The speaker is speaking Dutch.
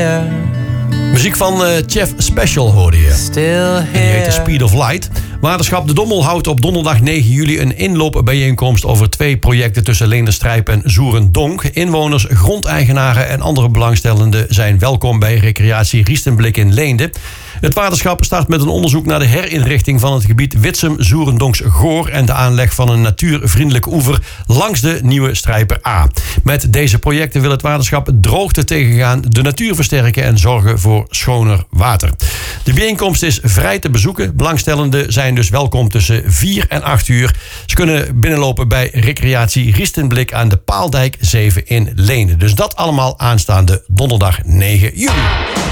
here. Muziek van Chef Special hoorde je. Still En die heet The here. Speed of Light. Waterschap De Dommel houdt op donderdag 9 juli een inloopbijeenkomst over 2 projecten tussen Leenderstrijp en Zoerendonk. Inwoners, grondeigenaren en andere belangstellenden zijn welkom bij recreatie Riestenblik in Leende. Het waterschap start met een onderzoek naar de herinrichting van het gebied Witsum-Zoerendonks-Goor en de aanleg van een natuurvriendelijke oever langs de nieuwe Strijper A. Met deze projecten wil het waterschap droogte tegengaan, de natuur versterken en zorgen voor schoner water. De bijeenkomst is vrij te bezoeken. Belangstellenden zijn dus welkom tussen 4 en 8 uur. Ze kunnen binnenlopen bij recreatie Riestenblik aan de Paaldijk 7 in Leende. Dus dat allemaal aanstaande donderdag 9 juli.